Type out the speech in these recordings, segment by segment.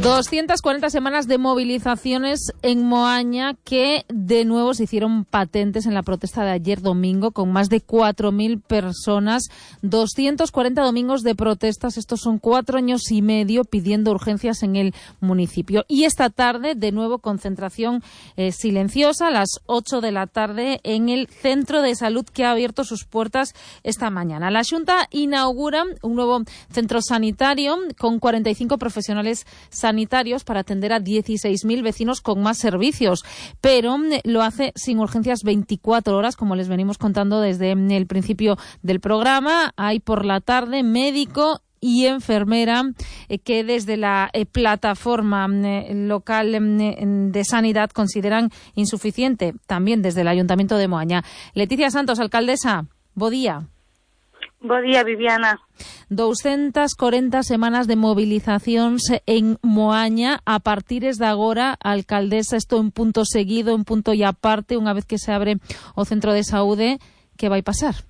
240 semanas de movilizaciones en Moaña que de nuevo se hicieron patentes en la protesta de ayer domingo con más de 4.000 personas. 240 domingos de protestas, estos son 4 años y medio pidiendo urgencias en el municipio. Y esta tarde, de nuevo, concentración silenciosa a las 8 de la tarde en el centro de salud que ha abierto sus puertas esta mañana. La Xunta inaugura un nuevo centro sanitario con 45 profesionales sanitarios para atender a 16.000 vecinos con más servicios, pero lo hace sin urgencias 24 horas, como les venimos contando desde el principio del programa. Hay por la tarde médico y enfermera que desde la plataforma local de sanidad consideran insuficiente, también desde el Ayuntamiento de Moaña. Leticia Santos, alcaldesa, bo día. Bo día, Viviana. 240 semanas de movilizacións en Moaña. A partires de agora, alcaldesa, isto en punto seguido, en punto e aparte, unha vez que se abre o centro de saúde, que vai pasar?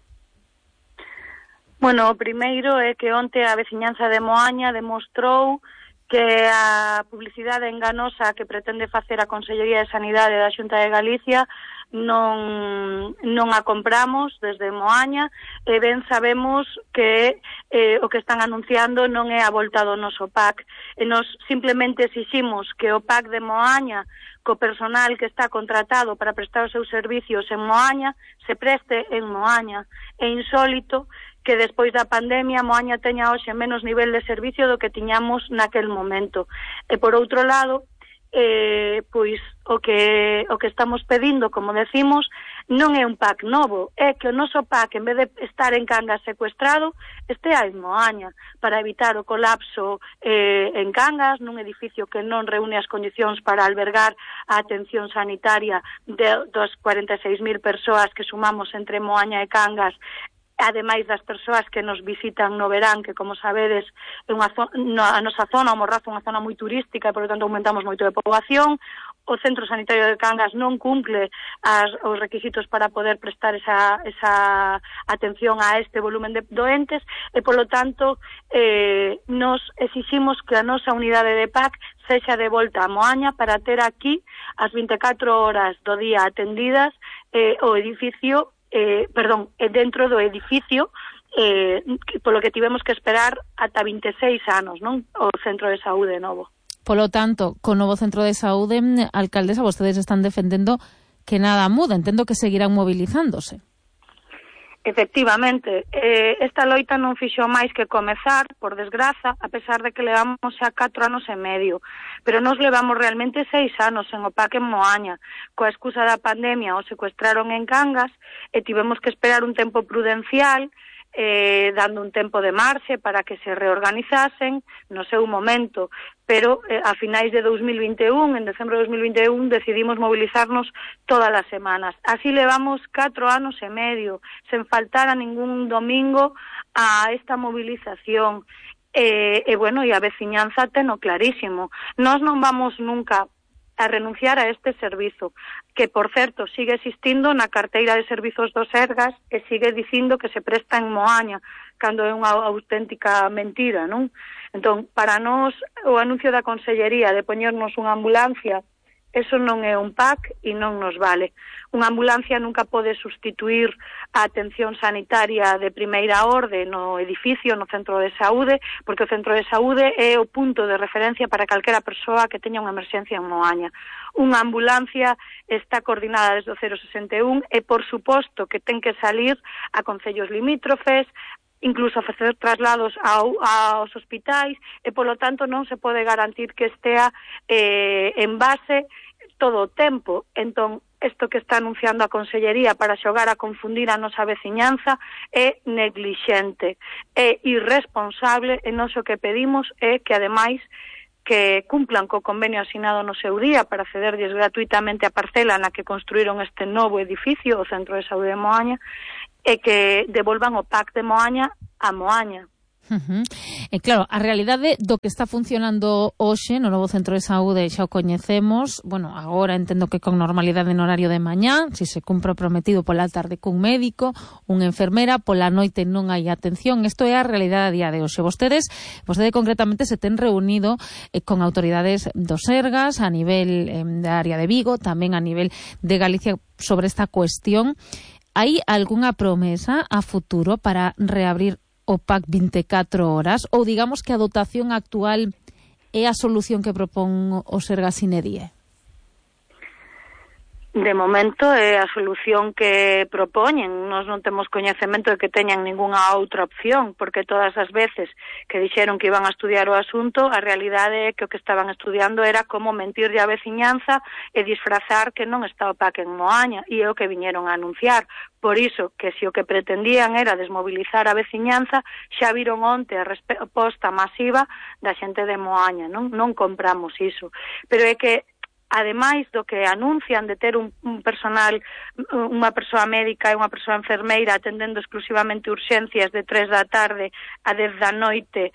Bueno, o primeiro é que onte a veciñanza de Moaña demostrou que a publicidade enganosa que pretende facer a Consellería de Sanidade da Xunta de Galicia non a compramos desde Moaña, e ben sabemos que o que están anunciando non é a volta do noso PAC, e nos simplemente exiximos que o PAC de Moaña, co personal que está contratado para prestar os seus servicios en Moaña, se preste en Moaña. É insólito que despois da pandemia Moaña teña hoxe menos nivel de servicio do que tiñamos naquel momento. E por outro lado, pois o que estamos pedindo, como decimos, non é un PAC novo, é que o noso PAC, en vez de estar en Cangas secuestrado, estea en Moaña, para evitar o colapso en Cangas, nun edificio que non reúne as condicións para albergar a atención sanitaria das 46.000 persoas que sumamos entre Moaña e Cangas, ademais das persoas que nos visitan no verán, que, como sabedes, é a nosa zona, o Morrazo, unha zona moi turística, e, por lo tanto, aumentamos moito de poboación. O Centro Sanitario de Cangas non cumple os requisitos para poder prestar esa atención a este volumen de doentes, e, por lo tanto, nos exiximos que a nosa unidade de PAC sexa de volta a Moaña para ter aquí as 24 horas do día atendidas o edificio dentro do edificio, polo que tivemos que esperar ata 26 anos, non? O centro de saúde novo. Polo tanto, co novo centro de saúde, alcaldesa, vostedes están defendendo que nada muda, entendo que seguirán movilizándose. Efectivamente, esta loita non fixo máis que comezar, por desgraza, a pesar de que levamos xa 4 anos e medio, pero nos levamos realmente 6 anos en o PAC en Moaña. Coa excusa da pandemia o secuestraron en Cangas e tivemos que esperar un tempo prudencial, dando un tempo de marxe para que se reorganizasen no seu momento, pero a finais de 2021, en decembro de 2021, decidimos mobilizarnos todas as semanas. Así levamos 4 anos e medio, sen faltar a ningún domingo a esta movilización. E a veciñanza teno clarísimo. Nós non vamos nunca a renunciar a este servizo, que, por certo, sigue existindo na carteira de servizos do Sergas e sigue dicindo que se presta en Moaña, cando é unha auténtica mentira, non? Entón, para nós, o anuncio da Consellería de poñernos unha ambulancia, eso non é un PAC e non nos vale. Unha ambulancia nunca pode sustituir a atención sanitaria de primeira orde no edificio, no centro de saúde, porque o centro de saúde é o punto de referencia para calquera persoa que teña unha emerxencia en Moaña. Unha ambulancia está coordinada desde o 061 e, por suposto, que ten que salir a concellos limítrofes, incluso a facer traslados aos hospitais, e, polo tanto, non se pode garantir que estea en base todo o tempo. Entón, isto que está anunciando a Consellería para xogar a confundir a nosa veciñanza é neglixente, é irresponsable, e nós o que pedimos é que, ademais, que cumplan co convenio asinado no seu día para cederlles gratuitamente a parcela na que construíron este novo edificio, o Centro de Saúde de Moaña, e que devolvan o PAC de Moaña a Moaña. Claro, a realidade do que está funcionando hoxe no novo centro de saúde xa o coñecemos. Bueno, agora entendo que con normalidade no horario de mañá, se cumpre o prometido pola tarde cun médico, unha enfermera, pola noite non hai atención. Isto é a realidade a día de hoxe. Vostede concretamente se ten reunido con autoridades do Sergas a nivel da área de Vigo, tamén a nivel de Galicia sobre esta cuestión. Hai algunha promesa a futuro para reabrir o PAC 24 horas, ou digamos que a dotación actual é a solución que propón o Sergas Sinedie? De momento é a solución que propoñen. Nós non temos coñecemento de que teñan ningunha outra opción, porque todas as veces que dixeron que iban a estudiar o asunto, a realidade é que o que estaban estudiando era como mentirlle á veciñanza e disfrazar que non está o PAC en Moaña, e é o que viñeron a anunciar. Por iso, que se o que pretendían era desmobilizar a veciñanza, xa viron onte a resposta masiva da xente de Moaña. Non compramos iso. Pero é que ademais do que anuncian de ter un personal, unha persoa médica e unha persoa enfermeira atendendo exclusivamente urxencias de 3 da tarde a 10 da noite,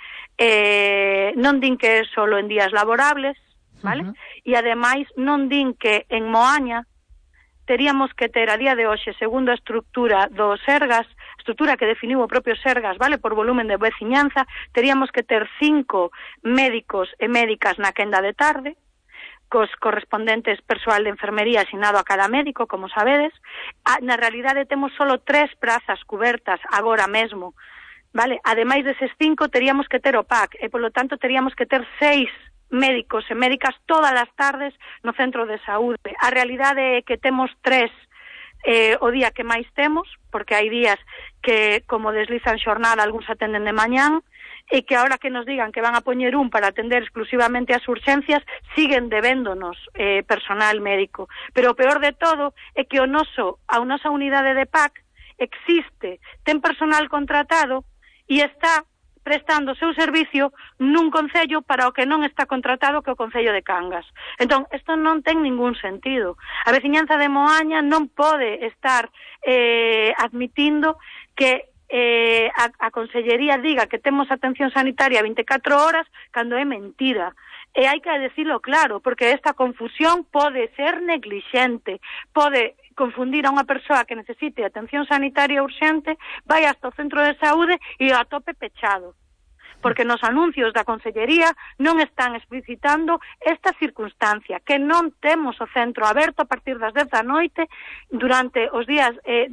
non din que é solo en días laborables, vale? E ademais non din que en Moaña teríamos que ter a día de hoxe, segundo a estrutura do Sergas, estrutura que definiu o propio Sergas, vale, por volumen de veciñanza, teríamos que ter 5 médicos e médicas na quenda de tarde, cos correspondentes persoal de enfermería asinado a cada médico, como sabedes. Na realidade temos solo 3 prazas cubertas agora mesmo, vale? Ademais deses 5 teríamos que ter o PAC e, polo tanto, teríamos que ter 6 médicos e médicas todas as tardes no centro de saúde. A realidade é que temos 3 o día que máis temos, porque hai días que, como deslizan xornada, algúns atenden de mañán, e que ahora que nos digan que van a poñer un para atender exclusivamente as urxencias, siguen debéndonos personal médico. Pero o peor de todo é que a nosa unidade de PAC existe, ten personal contratado e está prestando o seu servicio nun concello para o que non está contratado, que é o Concello de Cangas. Entón, isto non ten ningún sentido. A veciñanza de Moaña non pode estar admitindo que a Consellería diga que temos atención sanitaria 24 horas cando é mentira. E hai que decirlo claro, porque esta confusión pode ser neglixente, pode confundir a unha persoa que necesite atención sanitaria urxente, vai hasta o centro de saúde e o atope pechado. Porque nos anuncios da Consellería non están explicitando esta circunstancia, que non temos o centro aberto a partir das 10 da noite durante os días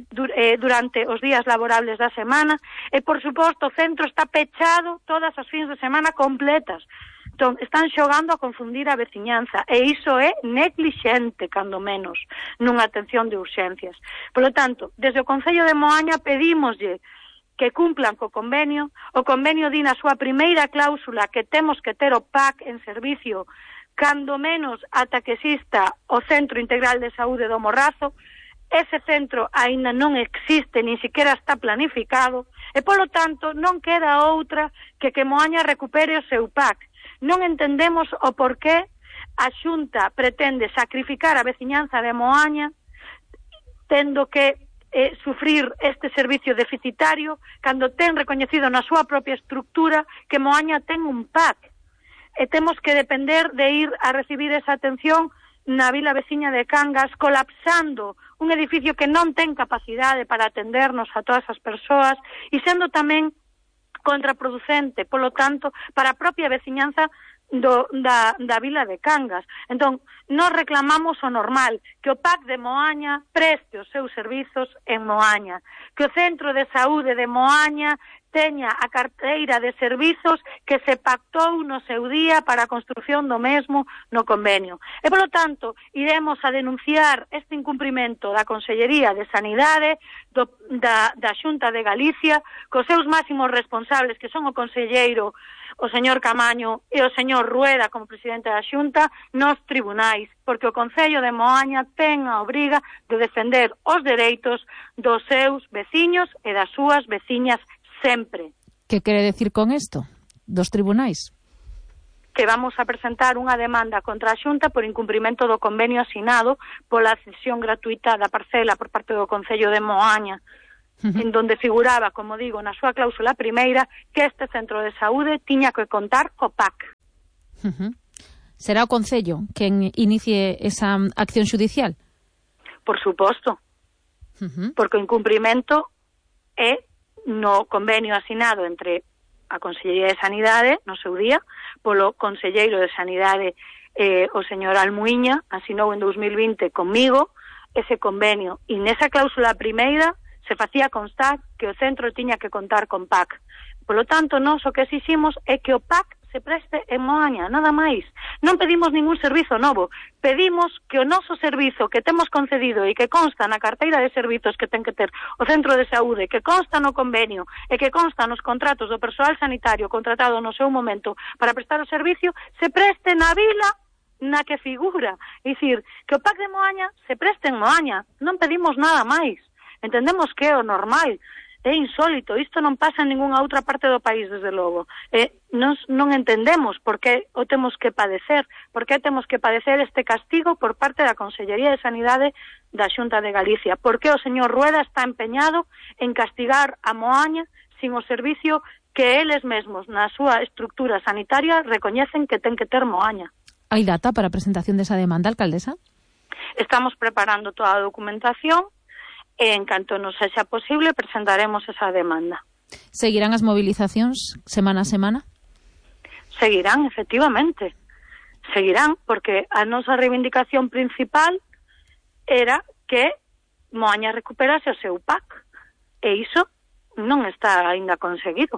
laborables da semana e, por suposto, o centro está pechado todas as fins de semana completas. Entón, están xogando a confundir a veciñanza e iso é neglixente, cando menos, nunha atención de urxencias. Por lo tanto, desde o Concello de Moaña pedímoslle que cumplan co convenio. O convenio di na súa primeira cláusula que temos que ter o PAC en servicio cando menos ata que exista o Centro Integral de Saúde do Morrazo. Ese centro aínda non existe, nin siquiera está planificado, e polo tanto non queda outra que Moaña recupere o seu PAC. Non entendemos o porqué a Xunta pretende sacrificar a veciñanza de Moaña tendo que sufrir este servicio deficitario cando ten recoñecido na súa propia estructura que Moaña ten un PAC e temos que depender de ir a recibir esa atención na vila veciña de Cangas, colapsando un edificio que non ten capacidade para atendernos a todas as persoas e sendo tamén contraproducente, polo tanto, para a propia veciñanza da vila de Cangas. Entón, nós reclamamos o normal, que o PAC de Moaña preste os seus servizos en Moaña, que o Centro de Saúde de Moaña teña a carteira de servizos que se pactou no seu día para a construción do mesmo no convenio. E, polo tanto, iremos a denunciar este incumprimento da Consellería de Sanidade, da Xunta de Galicia, cos seus máximos responsables, que son o conselleiro, o señor Camaño e o señor Rueda como presidente da Xunta, nos tribunais, porque o Concello de Moaña ten a obriga de defender os dereitos dos seus veciños e das súas veciñas sempre. Que quere decir con isto dos tribunais? Que vamos a presentar unha demanda contra a Xunta por incumprimento do convenio asinado pola cesión gratuita da parcela por parte do Concello de Moaña. en donde figuraba, como digo, na súa cláusula primeira, que este centro de saúde tiña que contar co PAC. Será o Concello quen inicie esa acción xudicial? Por suposto, porque o incumprimento é no convenio asinado entre a Consellería de Sanidade, no seu día, polo Conselleiro de Sanidade, o señor Almuíña, asinou en 2020 comigo ese convenio, e nesa cláusula primeira se facía constar que o centro tiña que contar con PAC. Polo tanto, nós o que exiximos é que o PAC se preste en Moaña, nada máis. Non pedimos ningún servizo novo, pedimos que o noso servizo que temos concedido e que consta na carteira de servizos que ten que ter o centro de saúde, que consta no convenio e que consta nos contratos do persoal sanitario contratado no seu momento para prestar o servicio, se preste na vila na que figura. É dicir, que o PAC de Moaña se preste en Moaña, non pedimos nada máis. Entendemos que é o normal. É insólito, isto non pasa en ningunha outra parte do país, desde logo. Nos non entendemos por que o temos que padecer, por que temos que padecer este castigo por parte da Consellería de Sanidade da Xunta de Galicia. Por que o señor Rueda está empeñado en castigar a Moaña sin o servicio que eles mesmos, na súa estructura sanitaria, recoñecen que ten que ter Moaña. Hai data para a presentación desa demanda, alcaldesa? Estamos preparando toda a documentación, e en canto nos sexa posible presentaremos esa demanda. Seguirán as movilizacións semana a semana? Seguirán, efectivamente. Seguirán, porque a nosa reivindicación principal era que Moaña recuperase o seu PAC. E iso non está aínda conseguido.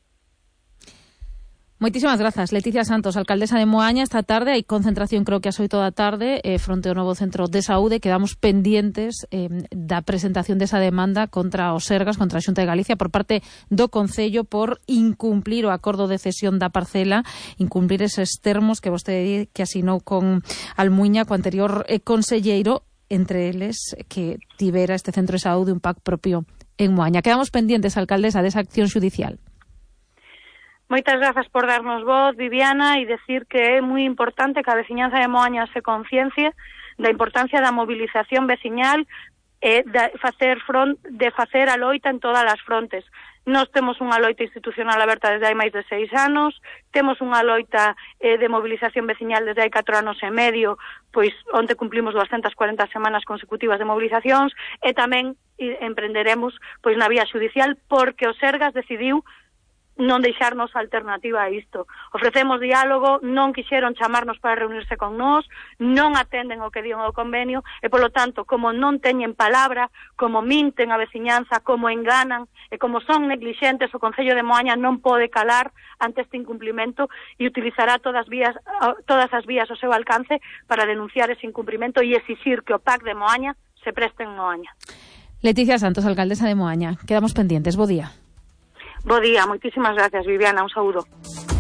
Moitísimas grazas, Leticia Santos, alcaldesa de Moaña. Esta tarde hai concentración, creo que ás 8 da tarde, fronte ao novo centro de saúde. Quedamos pendientes da presentación desa demanda contra os Sergas, contra a Xunta de Galicia, por parte do Concello por incumplir o acordo de cesión da parcela, incumplir eses termos que vostede que asinou con Almuíña, co anterior conselleiro, entre eles que tivera este centro de saúde un PAC propio en Moaña. Quedamos pendientes, alcaldesa, desa acción xudicial. Moitas grazas por darnos voz, Viviana, e decir que é moi importante que a veciñanza de Moaña se conciencie da importancia da movilización veciñal e de facer a loita en todas as frontes. Nós temos unha loita institucional aberta desde hai máis de 6 anos, temos unha loita de movilización veciñal desde hai 4 anos e medio, pois onte cumplimos 240 semanas consecutivas de movilizacións, e tamén emprenderemos pois na vía xudicial porque o Sergas decidiu non deixarnos alternativa a isto. Ofrecemos diálogo, non quixeron chamarnos para reunirse con nós, non atenden o que dion o convenio, e polo tanto, como non teñen palabra, como minten a veciñanza, como enganan, e como son neglixentes, o Concello de Moaña non pode calar ante este incumplimento e utilizará todas as vías ao seu alcance para denunciar ese incumprimento e exixir que o PAC de Moaña se preste en Moaña. Leticia Santos, alcaldesa de Moaña. Quedamos pendientes. Bo día. Bo día, moitísimas gracias, Viviana, un saúdo.